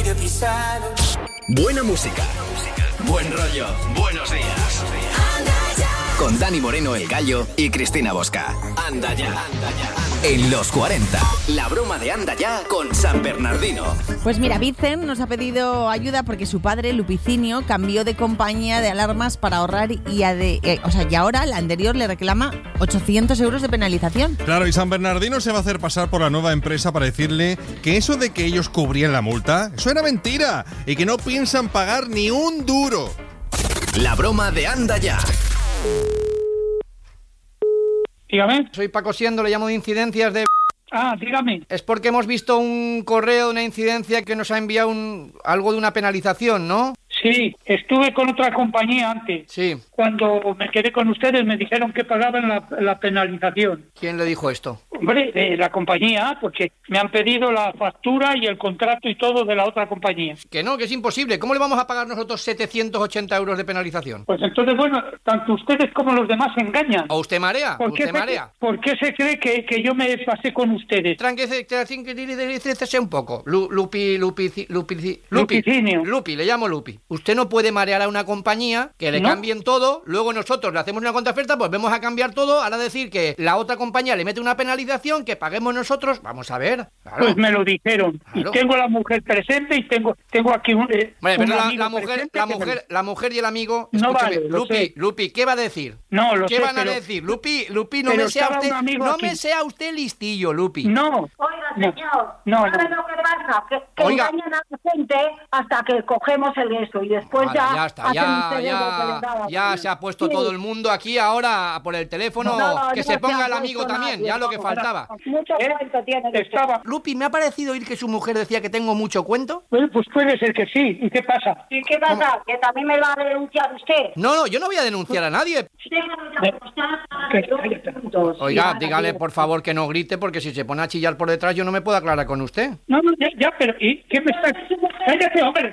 Buena música, buen rollo, buenos días. Con Dani Moreno, el Gallo, y Cristina Bosca. Anda ya. En los 40, la broma de Anda ya con San Bernardino. Pues mira, Vicen nos ha pedido ayuda porque su padre, Lupicinio, cambió de compañía de alarmas para ahorrar y ahora la anterior le reclama 800 euros de penalización. Claro, y San Bernardino se va a hacer pasar por la nueva empresa para decirle que eso de que ellos cubrían la multa, eso era mentira y que no piensan pagar ni un duro. La broma de Anda ya. Dígame. Soy Paco Siendo, le llamo de incidencias de... Dígame. Es porque hemos visto un correo de una incidencia que nos ha enviado algo de una penalización, ¿no? Sí, estuve con otra compañía antes. Sí. Cuando me quedé con ustedes me dijeron que pagaban la penalización. ¿Quién le dijo esto? Hombre, la compañía, porque me han pedido la factura y el contrato y todo de la otra compañía. Que no, que es imposible. ¿Cómo le vamos a pagar nosotros 780 euros de penalización? Pues entonces, bueno, tanto ustedes como los demás se engañan. ¿O usted marea? ¿Por qué se cree que yo me pasé con ustedes? Tranquilícese un poco. Lupicinio. Lupi, le llamo Lupi. Usted no puede marear a una compañía que le cambien todo, luego nosotros le hacemos una contraoferta, pues vamos a cambiar todo, ahora decir que la otra compañía le mete una penalización, que paguemos nosotros, vamos a ver. Claro. Pues me lo dijeron. Claro. Y tengo a la mujer presente y tengo aquí un pero la mujer y el amigo, no escúcheme, vale, Lupi, ¿qué va a decir? No, lo ¿Qué sé, van a decir? Lupi, no me sea usted listillo, Lupi. No. Oiga, señor, no. ¿sabe lo que pasa? Que Oiga. engañan a la gente hasta que cogemos el eso y después ya está, ya se ha puesto todo el mundo aquí ahora por el teléfono, que se ponga el amigo también, ya lo que faltaba. Mucho cuento tiene. Lupi, me ha parecido oír que su mujer decía que tengo mucho cuento. Pues puede ser que sí. ¿Y qué pasa? ¿Y qué pasa? ¿Que también me va a denunciar usted? No, yo no voy a denunciar a nadie. Oiga, dígale por favor que no grite, porque si se pone a chillar por detrás yo no me puedo aclarar con usted. No, ya, pero ¿y qué me está...? Cállate, hombre.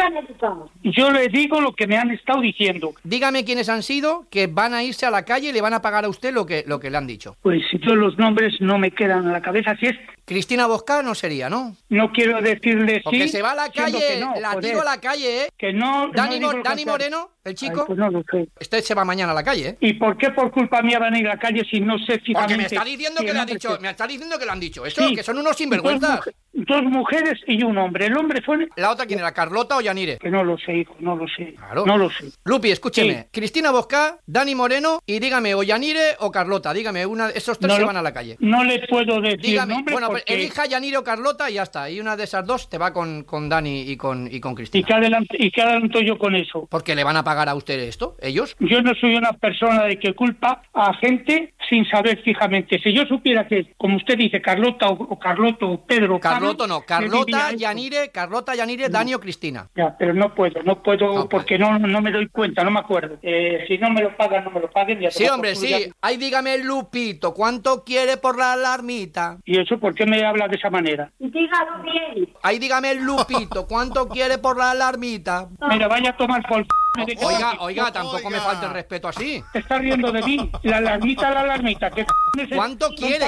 Yo le digo lo que me han estado diciendo. Dígame quiénes han sido, que van a irse a la calle y le van a pagar a usted lo que le han dicho. Pues si yo los nombres no me quedan a la cabeza, si es... Cristina Bosca no sería, ¿no? No quiero decirle porque sí. Se va a la calle, no, la tiro a la calle, ¿eh? Que no... Dani Moreno, el chico... Ay, pues no lo sé. Usted se va mañana a la calle, ¿eh? ¿Y por qué por culpa mía van a ir a la calle si no sé fijamente? Porque me está diciendo que le ha dicho, me está diciendo que lo han dicho. Eso, sí. Que son unos sinvergüenzas. Dos mujeres y un hombre. El hombre fue... ¿La otra quién era, Carlota o Yanire? Que no lo sé, hijo, no lo sé. Claro. No lo sé. Lupi, escúcheme. Sí. Cristina Bosca, Dani Moreno y dígame, o Yanire o Carlota. Dígame, esos tres se van a la calle. No le puedo decir dígame, nombre bueno, porque... pues elija Yanire o Carlota y ya está. Y una de esas dos te va con Dani y con Cristina. ¿Y qué adelanto yo con eso? Porque le van a pagar a usted esto, ellos. Yo no soy una persona de que culpa a gente sin saber fijamente. Si yo supiera que, como usted dice, Carlota o Carloto o Pedro... Carlota no, Carlota, Yanire, Dani o Cristina. Ya, pero no puedo porque no me doy cuenta, no me acuerdo. Si no me lo pagan, no me lo paguen. Ya sí, hombre, sí. Ay, dígame, Lupito, ¿cuánto quiere por la alarmita? ¿Y eso por qué me habla de esa manera? Dígalo bien. Ay, dígame, Lupito, ¿cuánto quiere por la alarmita? Mira, vaya a tomar por... Oiga, tampoco me falte el respeto así. Te está riendo de mí. La alarmita. ¿Cuánto quiere?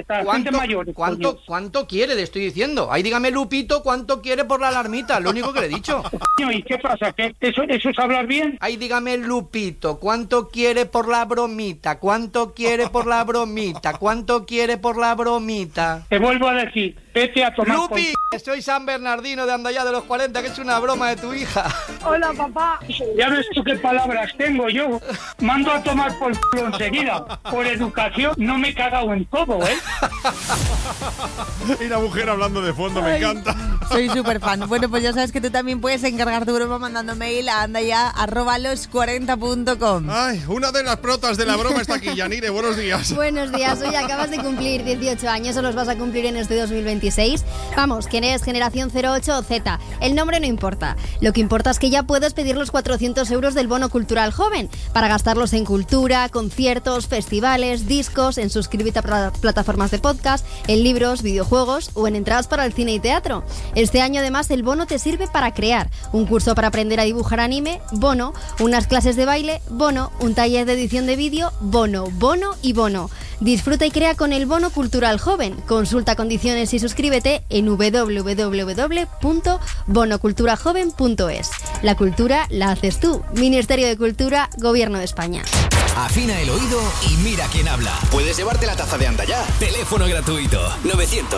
¿Cuánto quiere? Le estoy diciendo. Ay, dígame, Lupito, ¿cuánto quiere por la alarmita? Lo único que le he dicho. ¿Y qué pasa? ¿Que eso es hablar bien? Ay, dígame, Lupito, ¿cuánto quiere por la bromita? ¿Cuánto quiere por la bromita? ¿Cuánto quiere por la bromita? Te vuelvo a decir, vete a tomar... Lupi, soy San Bernardino de Anda ya de los 40, que es una broma de tu hija. Hola, papá. Ya ves tú qué palabras tengo yo. Mando a tomar por culo enseguida. Por educación no me he cagado en todo, ¿eh? Y la mujer hablando de fondo, me encanta. Soy súper fan. Bueno, pues ya sabes que tú también puedes encargar tu broma mandando mail a andaya@los40.com. Ay, una de las protas de la broma está aquí, Yanire, buenos días. Buenos días, hoy acabas de cumplir 18 años o los vas a cumplir en este 2026. Vamos, ¿quién es? Generación 08 o Z. El nombre no importa. Lo que importa es que ya puedes pedir los 400 euros del bono cultural joven para gastarlos en cultura, conciertos, festivales, discos, en suscribirte a plataformas de podcast, en libros, videojuegos o en entradas para el cine y teatro. Este año además el bono te sirve para crear un curso para aprender a dibujar anime, bono, unas clases de baile, bono, un taller de edición de vídeo, bono, bono y bono. Disfruta y crea con el Bono Cultural Joven. Consulta condiciones y suscríbete en www.bonoculturajoven.es. La cultura la haces tú. Ministerio de Cultura, Gobierno de España. Afina el oído y mira quién habla. Puedes llevarte la taza de Anda Ya. Teléfono gratuito 900